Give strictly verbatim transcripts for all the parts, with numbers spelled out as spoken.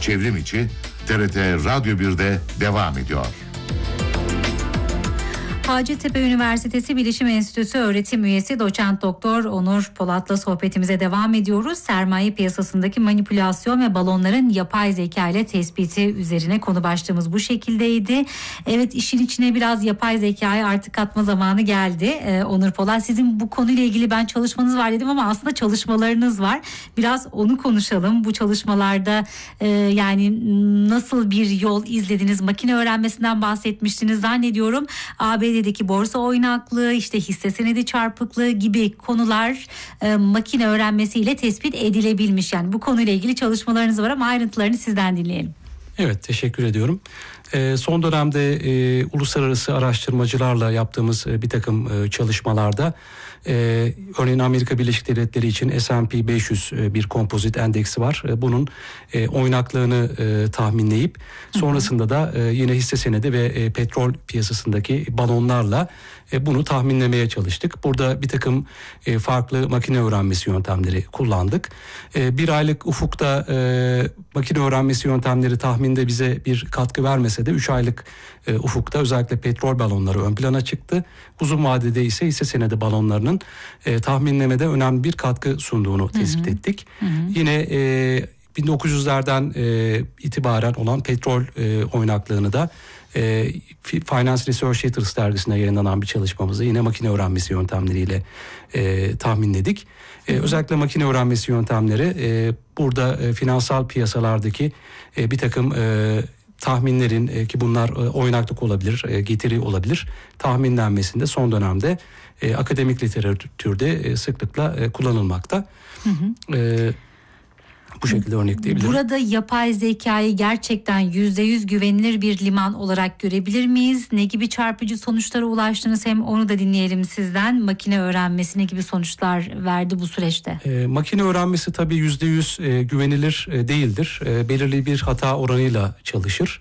Çevrim içi T R T Radyo bir'de devam ediyor. Hacettepe Üniversitesi Bilişim Enstitüsü öğretim üyesi doçent doktor Onur Polat'la sohbetimize devam ediyoruz. Sermaye piyasasındaki manipülasyon ve balonların yapay zeka ile tespiti üzerine konu başlığımız bu şekildeydi. Evet, işin içine biraz yapay zekayı artık katma zamanı geldi. Ee, Onur Polat, sizin bu konuyla ilgili ben çalışmanız var dedim ama aslında çalışmalarınız var. Biraz onu konuşalım. Bu çalışmalarda e, yani nasıl bir yol izlediniz? Makine öğrenmesinden bahsetmiştiniz zannediyorum. A B D'deki borsa oynaklığı, işte hisse senedi çarpıklığı gibi konular e, makine öğrenmesiyle tespit edilebilmiş. Yani bu konuyla ilgili çalışmalarınız var ama ayrıntılarını sizden dinleyelim. Evet, teşekkür ediyorum. E, son dönemde e, uluslararası araştırmacılarla yaptığımız e, bir takım e, çalışmalarda e, örneğin Amerika Birleşik Devletleri için S and P beş yüz e, bir kompozit endeksi var. E, bunun e, oynaklığını e, tahminleyip sonrasında da e, yine hisse senedi ve e, petrol piyasasındaki balonlarla e, bunu tahminlemeye çalıştık. Burada bir takım e, farklı makine öğrenmesi yöntemleri kullandık. E, bir aylık ufukta e, makine öğrenmesi yöntemleri tahminde bize bir katkı vermese de üç aylık e, ufukta özellikle petrol balonları ön plana çıktı. Uzun vadede ise hisse senedi balonlarının e, tahminlemede önemli bir katkı sunduğunu tespit hı hı. ettik. Hı hı. Yine e, bin dokuz yüzlerden e, itibaren olan petrol e, oynaklığını da e, Finance Research dergisinde yayınlanan bir çalışmamızda yine makine öğrenmesi yöntemleriyle e, tahminledik. E, özellikle makine öğrenmesi yöntemleri e, burada e, finansal piyasalardaki e, bir takım e, tahminlerin e, ki bunlar e, oynaklık olabilir, e, getiri olabilir, tahminlenmesinde son dönemde e, akademik literatürde e, sıklıkla e, kullanılmakta. Hı hı. E, Bu şekilde örnekleyebilirim. Burada yapay zekayı gerçekten yüzde yüz güvenilir bir liman olarak görebilir miyiz? Ne gibi çarpıcı sonuçlara ulaştınız? Hem onu da dinleyelim sizden. Makine öğrenmesi ne gibi sonuçlar verdi bu süreçte? E, makine öğrenmesi tabii yüzde yüz e, güvenilir e, değildir. E, belirli bir hata oranıyla çalışır.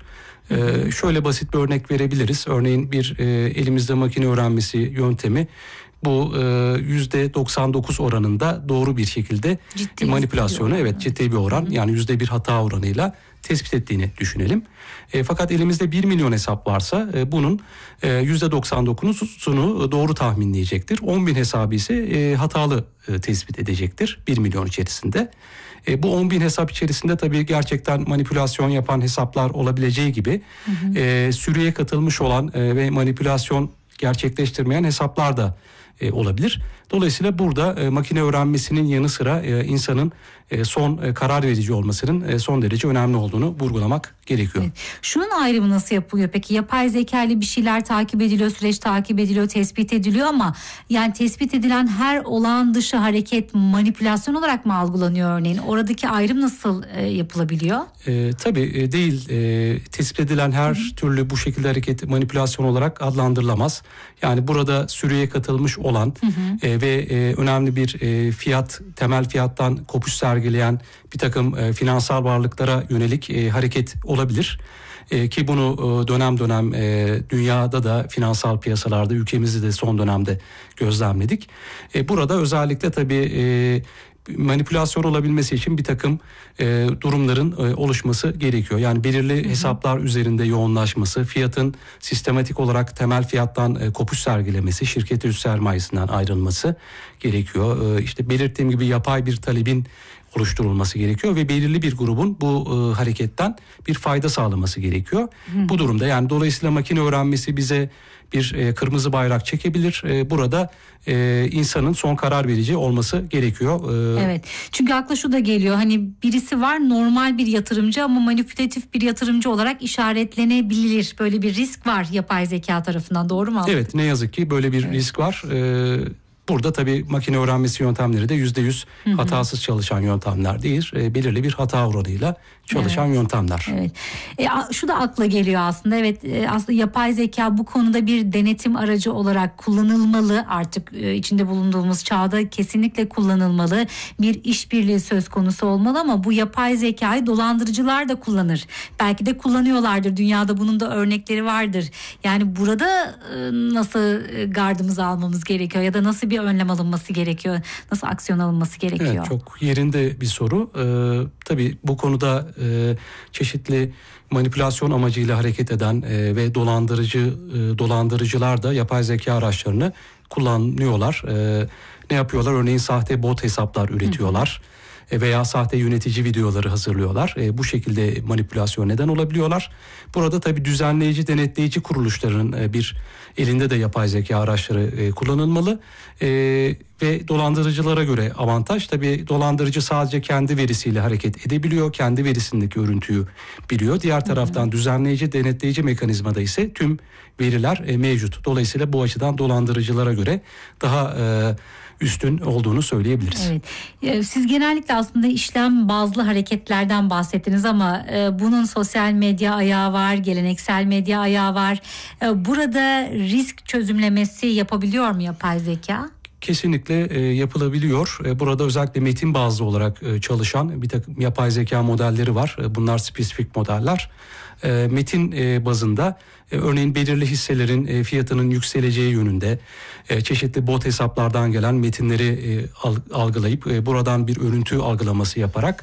E, şöyle basit bir örnek verebiliriz. Örneğin bir e, elimizde makine öğrenmesi yöntemi bu yüzde doksan dokuz oranında doğru bir şekilde ciddi manipülasyonu evet ciddi bir oran hı hı. yani yüzde bir hata oranıyla tespit ettiğini düşünelim. E, fakat elimizde bir milyon hesap varsa e, bunun e, yüzde doksan dokuzunu doğru tahminleyecektir. on bin hesabı ise e, hatalı e, tespit edecektir bir milyon içerisinde. E, bu on bin hesap içerisinde tabii gerçekten manipülasyon yapan hesaplar olabileceği gibi hı hı. E, sürüye katılmış olan e, ve manipülasyon gerçekleştirmeyen hesaplar da e, olabilir. Dolayısıyla burada e, makine öğrenmesinin yanı sıra e, insanın e, son e, karar verici olmasının e, son derece önemli olduğunu vurgulamak gerekiyor. Evet. Şunun ayrımı nasıl yapılıyor peki? Yapay zeka ile bir şeyler takip ediliyor, süreç takip ediliyor, tespit ediliyor ama yani tespit edilen her olağan dışı hareket manipülasyon olarak mı algılanıyor örneğin? Oradaki ayrım nasıl e, yapılabiliyor? E, tabii e, değil. E, tespit edilen her Hı. türlü bu şekilde hareket manipülasyon olarak adlandırılamaz. Yani burada sürüye katılmış olan e, ve e, önemli bir e, fiyat, temel fiyattan kopuş sergileyen bir takım e, finansal varlıklara yönelik e, hareket olabilir. E, ki bunu e, dönem dönem e, dünyada da finansal piyasalarda ülkemizde de son dönemde gözlemledik. E, burada özellikle tabii e, manipülasyon olabilmesi için bir takım e, durumların e, oluşması gerekiyor. Yani belirli hı hı. hesaplar üzerinde yoğunlaşması, fiyatın sistematik olarak temel fiyattan e, kopuş sergilemesi, şirket üst sermayesinden ayrılması gerekiyor. E, işte belirttiğim gibi yapay bir talebin oluşturulması gerekiyor ve belirli bir grubun bu e, hareketten bir fayda sağlaması gerekiyor. Hı. Bu durumda yani dolayısıyla makine öğrenmesi bize bir e, kırmızı bayrak çekebilir. E, burada e, insanın son karar verici olması gerekiyor. E, evet. Çünkü akla şu da geliyor. Hani birisi var normal bir yatırımcı ama manipülatif bir yatırımcı olarak işaretlenebilir. Böyle bir risk var yapay zeka tarafından. Doğru mu anladım? Evet, ne yazık ki böyle bir evet. risk var. E, Burada tabii makine öğrenmesi yöntemleri de yüzde yüz hatasız çalışan yöntemler değil, e, belirli bir hata oranıyla çalışan evet. yöntemler. Evet. E, şu da akla geliyor aslında. Evet, e, aslında yapay zeka bu konuda bir denetim aracı olarak kullanılmalı. Artık e, içinde bulunduğumuz çağda kesinlikle kullanılmalı. Bir işbirliği söz konusu olmalı ama bu yapay zekayı dolandırıcılar da kullanır. Belki de kullanıyorlardır. Dünyada bunun da örnekleri vardır. Yani burada e, nasıl gardımızı almamız gerekiyor ya da nasıl bir önlem alınması gerekiyor? Nasıl aksiyon alınması gerekiyor? Evet, çok yerinde bir soru. Ee, tabii bu konuda e, çeşitli manipülasyon amacıyla hareket eden e, ve dolandırıcı e, dolandırıcılar da yapay zeka araçlarını kullanıyorlar. E, ne yapıyorlar? Örneğin sahte bot hesaplar üretiyorlar. Hı hı. Veya sahte yönetici videoları hazırlıyorlar. E, bu şekilde manipülasyon neden olabiliyorlar. Burada tabii düzenleyici, denetleyici kuruluşların e, bir elinde de yapay zeka araçları e, kullanılmalı. E, ve dolandırıcılara göre avantaj, tabii dolandırıcı sadece kendi verisiyle hareket edebiliyor. Kendi verisindeki örüntüyü biliyor. Diğer taraftan hı hı. düzenleyici, denetleyici mekanizmada ise tüm veriler e, mevcut. Dolayısıyla bu açıdan dolandırıcılara göre daha e, üstün olduğunu söyleyebiliriz. Evet. Siz genellikle aslında işlem bazlı hareketlerden bahsettiniz ama bunun sosyal medya ayağı var, geleneksel medya ayağı var. Burada risk çözümlemesi yapabiliyor mu yapay zeka? Kesinlikle e, yapılabiliyor. E, burada özellikle metin bazlı olarak e, çalışan bir takım yapay zeka modelleri var. E, bunlar spesifik modeller. E, metin e, bazında e, örneğin belirli hisselerin e, fiyatının yükseleceği yönünde e, çeşitli bot hesaplardan gelen metinleri e, algılayıp e, buradan bir örüntü algılaması yaparak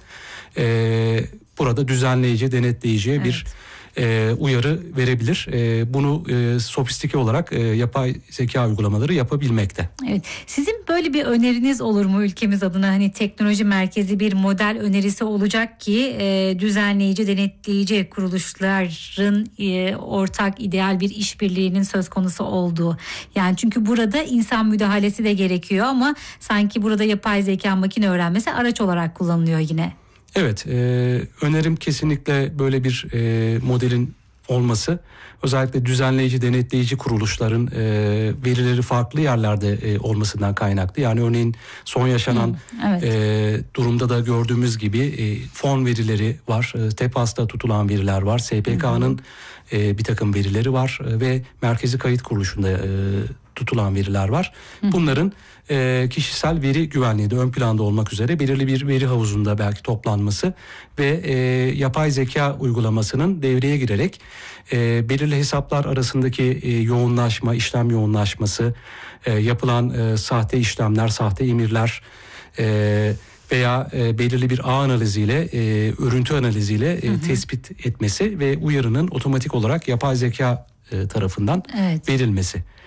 e, burada düzenleyici, denetleyici evet. bir E, uyarı verebilir. E, bunu e, sofistike olarak e, yapay zeka uygulamaları yapabilmekte. Evet. Sizin böyle bir öneriniz olur mu ülkemiz adına? Hani teknoloji merkezi bir model önerisi olacak ki e, düzenleyici, denetleyici kuruluşların e, ortak ideal bir işbirliğinin söz konusu olduğu. Yani çünkü burada insan müdahalesi de gerekiyor ama sanki burada yapay zeka, makine öğrenmesi araç olarak kullanılıyor yine. Evet, e, önerim kesinlikle böyle bir e, modelin olması. Özellikle düzenleyici, denetleyici kuruluşların e, verileri farklı yerlerde e, olmasından kaynaklı. Yani örneğin son yaşanan hmm, evet. e, durumda da gördüğümüz gibi e, fon verileri var, e, TEPAS'ta tutulan veriler var, S P K'nın e, bir takım verileri var e, ve Merkezi Kayıt Kuruluşu'nda e, tutulan veriler var. Hı. Bunların e, kişisel veri güvenliği de ön planda olmak üzere belirli bir veri havuzunda belki toplanması ve e, yapay zeka uygulamasının devreye girerek e, belirli hesaplar arasındaki e, yoğunlaşma, işlem yoğunlaşması, e, yapılan e, sahte işlemler, sahte emirler e, veya e, belirli bir ağ analiziyle, e, örüntü analiziyle e, hı hı. tespit etmesi ve uyarının otomatik olarak yapay zeka e, tarafından evet. verilmesi.